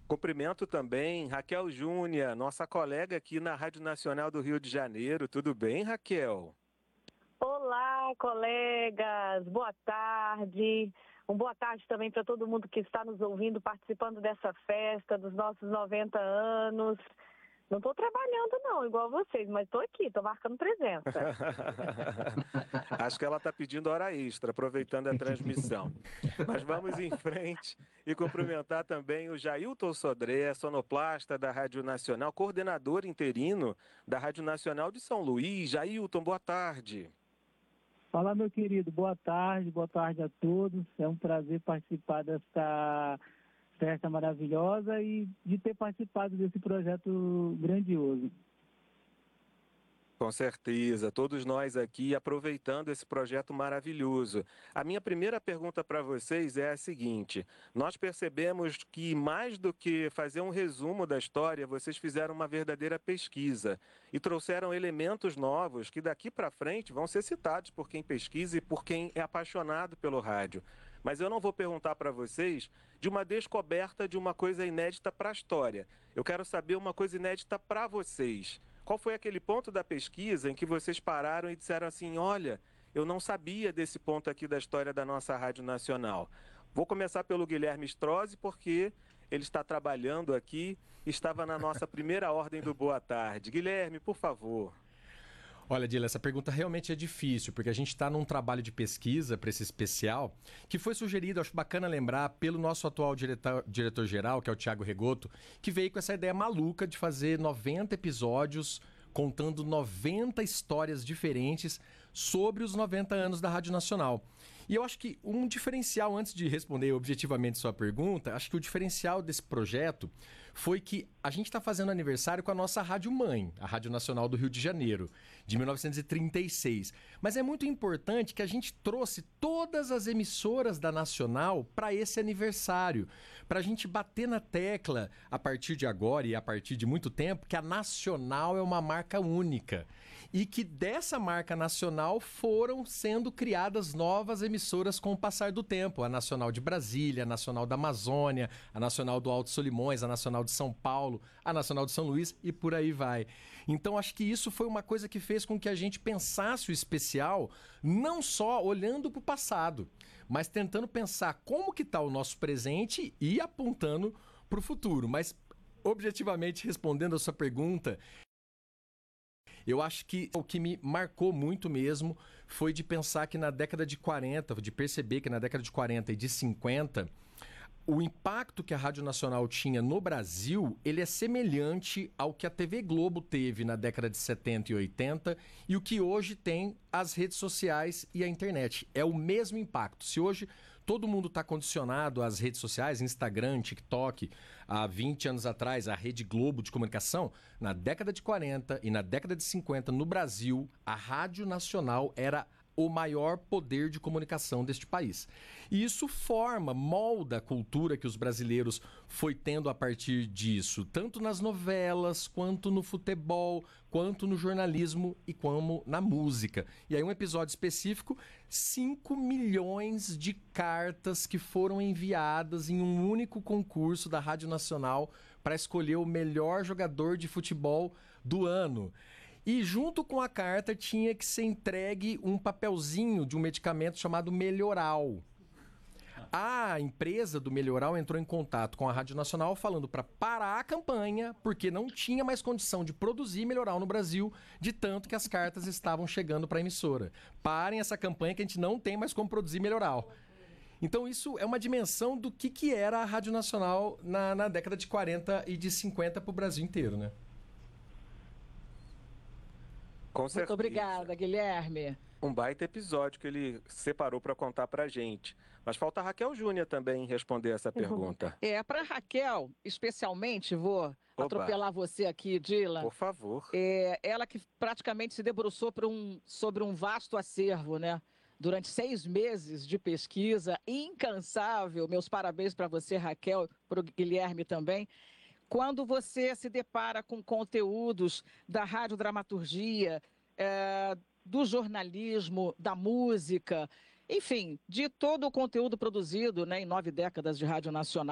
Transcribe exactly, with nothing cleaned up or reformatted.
Cumprimento também Raquel Júnior, nossa colega aqui na Rádio Nacional do Rio de Janeiro. Tudo bem, Raquel? Olá, colegas. Boa tarde. Um boa tarde também para todo mundo que está nos ouvindo, participando dessa festa dos nossos noventa anos. Não estou trabalhando não, igual vocês, mas estou aqui, estou marcando presença. Acho que ela está pedindo hora extra, aproveitando a transmissão. Mas vamos em frente e cumprimentar também o Jailton Sodré, sonoplasta da Rádio Nacional, coordenador interino da Rádio Nacional de São Luís. Jailton, boa tarde. Fala, meu querido, boa tarde, boa tarde a todos. É um prazer participar dessa festa maravilhosa e de ter participado desse projeto grandioso. Com certeza, todos nós aqui aproveitando esse projeto maravilhoso. A minha primeira pergunta para vocês é a seguinte: nós percebemos que mais do que fazer um resumo da história, vocês fizeram uma verdadeira pesquisa e trouxeram elementos novos que daqui para frente vão ser citados por quem pesquisa e por quem é apaixonado pelo rádio. Mas eu não vou perguntar para vocês de uma descoberta de uma coisa inédita para a história. Eu quero saber uma coisa inédita para vocês. Qual foi aquele ponto da pesquisa em que vocês pararam e disseram assim: olha, eu não sabia desse ponto aqui da história da nossa Rádio Nacional? Vou começar pelo Guilherme Strozzi, porque ele está trabalhando aqui, estava na nossa primeira ordem do Boa Tarde. Guilherme, por favor. Olha, Dila, essa pergunta realmente é difícil, porque a gente está num trabalho de pesquisa para esse especial, que foi sugerido, acho bacana lembrar, pelo nosso atual diretor, diretor-geral, que é o Thiago Regoto, que veio com essa ideia maluca de fazer noventa episódios contando noventa histórias diferentes sobre os noventa anos da Rádio Nacional. E eu acho que um diferencial, antes de responder objetivamente sua pergunta, acho que o diferencial desse projeto foi que a gente está fazendo aniversário com a nossa rádio mãe, a Rádio Nacional do Rio de Janeiro, de mil novecentos e trinta e seis. Mas é muito importante que a gente trouxe todas as emissoras da Nacional para esse aniversário, para a gente bater na tecla, a partir de agora e a partir de muito tempo, que a Nacional é uma marca única. E que dessa marca nacional foram sendo criadas novas emissoras com o passar do tempo. A Nacional de Brasília, a Nacional da Amazônia, a Nacional do Alto Solimões, a Nacional de São Paulo, a Nacional de São Luís e por aí vai. Então acho que isso foi uma coisa que fez com que a gente pensasse o especial não só olhando para o passado, mas tentando pensar como que está o nosso presente e apontando para o futuro. Mas objetivamente respondendo a sua pergunta, eu acho que o que me marcou muito mesmo foi de pensar que na década de quarenta, de perceber que na década de quarenta e de cinquenta, o impacto que a Rádio Nacional tinha no Brasil, ele é semelhante ao que a T V Globo teve na década de setenta e oitenta e o que hoje tem as redes sociais e a internet. É o mesmo impacto. Se hoje todo mundo está condicionado às redes sociais, Instagram, TikTok, há vinte anos atrás, a Rede Globo de comunicação, na década de quarenta e na década de cinquenta, no Brasil, a Rádio Nacional era o maior poder de comunicação deste país. E isso forma, molda a cultura que os brasileiros foi tendo a partir disso, tanto nas novelas, quanto no futebol, quanto no jornalismo e como na música. E aí um episódio específico, cinco milhões de cartas que foram enviadas em um único concurso da Rádio Nacional para escolher o melhor jogador de futebol do ano. E junto com a carta tinha que ser entregue um papelzinho de um medicamento chamado Melhoral. A empresa do Melhoral entrou em contato com a Rádio Nacional falando para parar a campanha, porque não tinha mais condição de produzir Melhoral no Brasil, de tanto que as cartas estavam chegando para a emissora. Parem essa campanha que a gente não tem mais como produzir Melhoral. Então isso é uma dimensão do que, que era a Rádio Nacional na, na década de quarenta e de cinquenta para o Brasil inteiro, né? Com certeza. Muito obrigada, Guilherme. Um baita episódio que ele separou para contar para a gente. Mas falta a Raquel Júnior também responder essa pergunta. É, para Raquel, especialmente, vou Opa. atropelar você aqui, Dila. Por favor. É, ela que praticamente se debruçou por um, sobre um vasto acervo, né? Durante seis meses de pesquisa incansável. Meus parabéns para você, Raquel, para o Guilherme também. Quando você se depara com conteúdos da radiodramaturgia, é, do jornalismo, da música, enfim, de todo o conteúdo produzido, né, em nove décadas de Rádio Nacional,